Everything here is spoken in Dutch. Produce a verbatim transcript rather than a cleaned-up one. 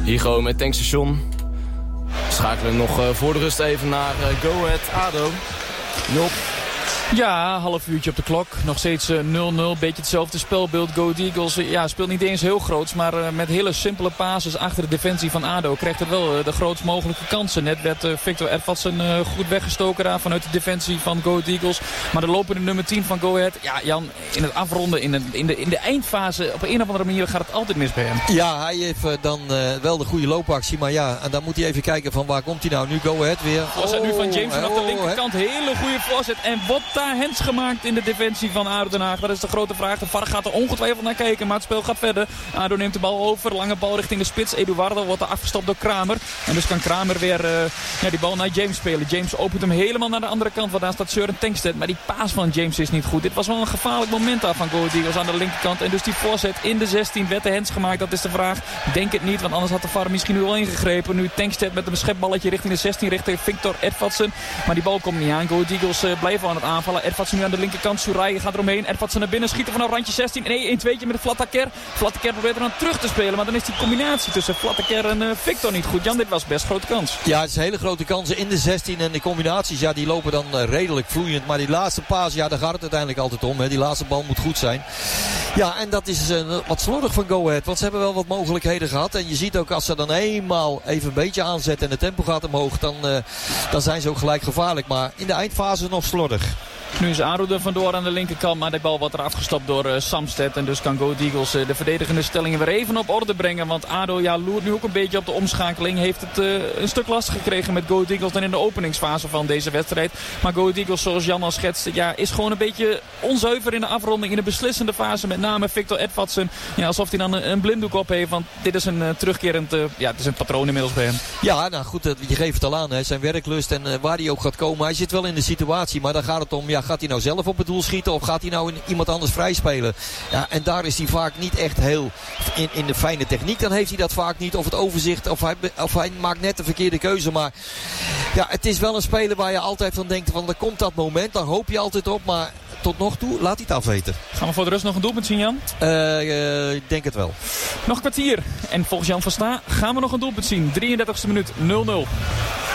Higo met tankstation. We schakelen nog uh, voor de rust even naar uh, Go Ahead ADO. Job. Ja, half uurtje op de klok. Nog steeds uh, nul nul. Beetje hetzelfde spelbeeld. Go Eagles uh, ja, speelt niet eens heel groots. Maar uh, met hele simpele passes achter de defensie van ADO krijgt het wel uh, de grootst mogelijke kansen. Net werd uh, Victor Edvardsen uh, goed weggestoken daar vanuit de defensie van Go Eagles. Maar de lopende nummer tien van Go Ahead. Ja, Jan, in het afronden, in de, in de, in de eindfase, op een of andere manier gaat het altijd mis bij hem. Ja, hij heeft uh, dan uh, wel de goede loopactie. Maar ja, en dan moet hij even kijken van waar komt hij nou. Nu Go Ahead weer. Voorzet oh, nu van James vanaf oh, de linkerkant. Hele goede voorzet. En wat daar hens gemaakt in de defensie van ADO Den Haag. Dat is de grote vraag. De V A R gaat er ongetwijfeld naar kijken, maar het spel gaat verder. ADO neemt de bal over. Lange bal richting de spits. Eduardo wordt er afgestopt door Kramer. En dus kan Kramer weer uh, ja, die bal naar James spelen. James opent hem helemaal naar de andere kant, want daar staat Søren Tengstedt. Maar die paas van James is niet goed. Dit was wel een gevaarlijk moment daar van Go Eagles aan de linkerkant. En dus die voorzet in de zestien werd de hens gemaakt. Dat is de vraag. Denk het niet, want anders had de V A R misschien nu wel ingegrepen. Nu Tengstedt met een schepballetje richting de zestien, richting Victor Edvardsen. Maar die bal komt niet aan. Go Eagles uh, blijven aan het aanvallen. Edvardsen nu aan de linkerkant. Souraï gaat eromheen. Edvardsen naar binnen. Schieten vanaf randje zestien. Nee, een tweetje met de Vlattaker. Vlattaker probeert er dan terug te spelen. Maar dan is die combinatie tussen Vlattaker en uh, Victor niet goed. Jan, dit was best grote kans. Ja, het is een hele grote kansen in de zestien. En de combinaties, ja, die lopen dan uh, redelijk vloeiend. Maar die laatste paas, ja, daar gaat het uiteindelijk altijd om. Hè. Die laatste bal moet goed zijn. Ja, en dat is uh, wat slordig van Go Ahead. Want ze hebben wel wat mogelijkheden gehad. En je ziet ook als ze dan eenmaal even een beetje aanzetten en het tempo gaat omhoog. Dan, uh, dan zijn ze ook gelijk gevaarlijk. Maar in de eindfase nog slordig. Nu is Aro er vandoor aan de linkerkant, maar de bal wordt er afgestopt door uh, Samsted. En dus kan Go Eagles uh, de verdedigende stellingen weer even op orde brengen. Want Ado ja, loert nu ook een beetje op de omschakeling. Heeft het uh, een stuk lastig gekregen met Go Eagles dan in de openingsfase van deze wedstrijd. Maar Go Eagles, zoals Jan al schetste, ja, is gewoon een beetje onzuiver in de afronding. In de beslissende fase, met name Victor Edvardsen. Ja, alsof hij dan een, een blinddoek op heeft. Want dit is een uh, terugkerend, uh, ja, het is een patroon inmiddels bij hem. Ja, nou goed, je geeft het al aan. Hè. Zijn werklust en uh, waar hij ook gaat komen. Hij zit wel in de situatie, maar dan gaat het om, ja, gaat hij nou zelf op het doel schieten of gaat hij nou in iemand anders vrij spelen? Ja, en daar is hij vaak niet echt heel in, in de fijne techniek. Dan heeft hij dat vaak niet. Of het overzicht, of hij, of hij maakt net de verkeerde keuze. Maar ja, het is wel een speler waar je altijd van denkt, van er komt dat moment. Daar hoop je altijd op, maar tot nog toe laat hij het afweten. Gaan we voor de rust nog een doelpunt zien, Jan? Uh, uh, ik denk het wel. Nog een kwartier. En volgens Jan van Sta gaan we nog een doelpunt zien. drieëndertigste minuut, nul nul.